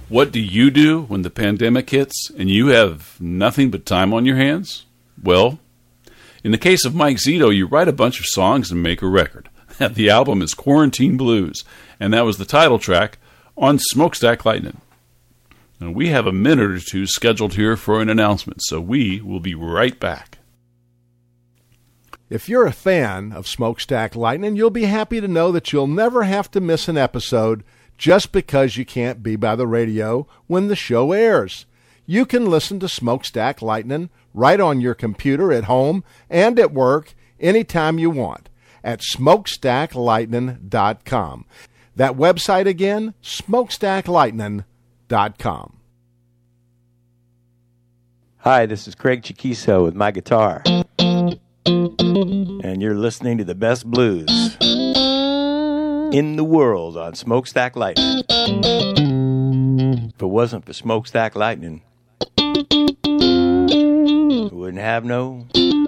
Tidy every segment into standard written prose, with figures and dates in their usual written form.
What do you do when the pandemic hits and you have nothing but time on your hands? Well, in the case of Mike Zito, you write a bunch of songs and make a record. The album is Quarantine Blues, and that was the title track on Smokestack Lightning. Now, we have a minute or two scheduled here for an announcement, so we will be right back. If you're a fan of Smokestack Lightning, you'll be happy to know that you'll never have to miss an episode just because you can't be by the radio when the show airs. You can listen to Smokestack Lightning right on your computer at home and at work anytime you want at smokestacklightning.com. That website again, smokestacklightning.com. Hi, this is Craig Chiquiso with my guitar. And you're listening to the best blues in the world on Smokestack Lightning. If it wasn't for Smokestack Lightning, we wouldn't have no.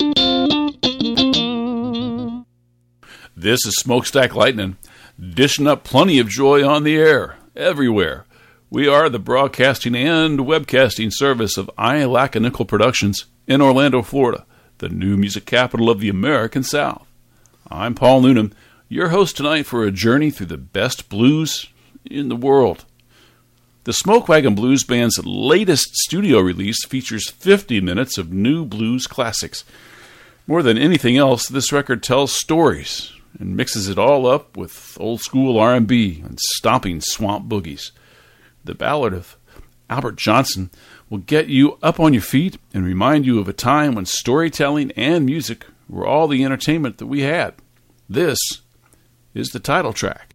This is Smokestack Lightning, dishing up plenty of joy on the air, everywhere. We are the broadcasting and webcasting service of iLac-A-Nickel Productions in Orlando, Florida, the new music capital of the American South. I'm Paul Noonan, your host tonight for a journey through the best blues in the world. The Smoke Wagon Blues Band's latest studio release features 50 minutes of new blues classics. More than anything else, this record tells stories and mixes it all up with old-school R&B and stomping swamp boogies. The ballad of Albert Johnson will get you up on your feet and remind you of a time when storytelling and music were all the entertainment that we had. This is the title track.